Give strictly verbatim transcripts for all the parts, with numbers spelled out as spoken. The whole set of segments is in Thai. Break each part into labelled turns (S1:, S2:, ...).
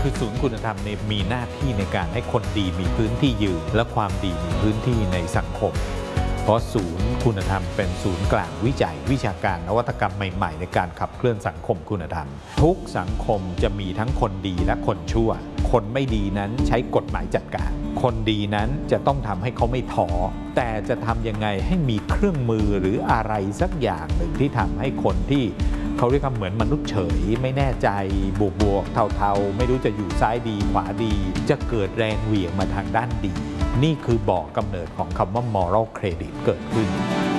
S1: คือศูนย์คุณธรรมในมีหน้าที่ในการให้คนดีมีพื้นที่ยืนและความดีมีพื้นที่ในสังคมเพราะศูนย์คุณธรรมเป็นศูนย์กลางวิจัยวิชาการนวัตกรรมใหม่ๆในการขับเคลื่อนสังคมคุณธรรมทุกสังคมจะมีทั้งคนดีและคนชั่วคนไม่ดีนั้นใช้กฎหมายจัดการคนดีนั้นจะต้องทำให้เขาไม่ท้อแต่จะทำยังไงให้มีเครื่องมือหรืออะไรสักอย่างหนึ่งที่ทำให้คนที่เขาเรียกว่าเหมือนมนุษย์เฉยไม่แน่ใจบวกบวกเทาๆไม่รู้จะอยู่ซ้ายดีขวาดีจะเกิดแรงเหวี่ยงมาทางด้านดีนี่คือบ่อกำเนิดของคำว่า moral credit เกิดขึ้น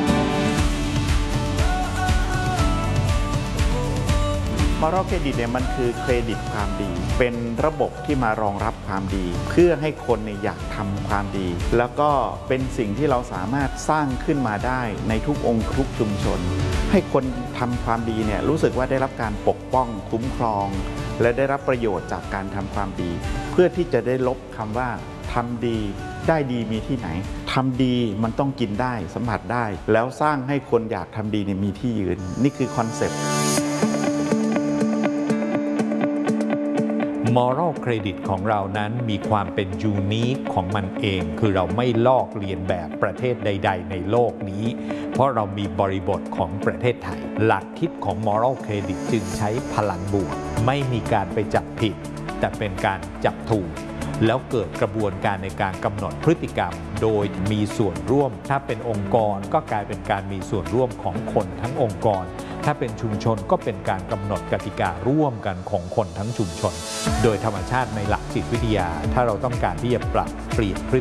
S2: moral credit เนี่ยมันคือเครดิตความดีเป็นระบบที่มารองรับความดีเพื่อให้คนเนี่ยอยากทำความดีแล้วก็เป็นสิ่งที่เราสามารถสร้างขึ้นมาได้ในทุกองค์ทุกชุมชนให้คนทำความดีเนี่ยรู้สึกว่าได้รับการปกป้องคุ้มครองและได้รับประโยชน์จากการทำความดีเพื่อที่จะได้ลบคำว่าทำดีได้ดีมีที่ไหนทำดีมันต้องกินได้สัมผัสได้แล้วสร้างให้คนอยากทำดีเนี่ยมีที่ยืนนี่คือคอนเซ็ปต์
S1: moral credit ของเรานั้นมีความเป็นยูนิคของมันเองคือเราไม่ลอกเลียนแบบประเทศใดๆในโลกนี้เพราะเรามีบริบทของประเทศไทยหลักคิดของ moral credit จึงใช้พลังบวกไม่มีการไปจับผิดแต่เป็นการจับถูกแล้วเกิดกระบวนการในการกำหนดพฤติกรรมโดยมีส่วนร่วมถ้าเป็นองค์กรก็กลายเป็นการมีส่วนร่วมของคนทั้งองค์กรถ้าเป็นชุมชนก็เป็นการกำหนดกติการ่วมกันของคนทั้งชุมชนโดยธรรมชาติในหลักจิตวิทยาถ้าเราต้องการที่จะปรับเปลี่ยนพฤ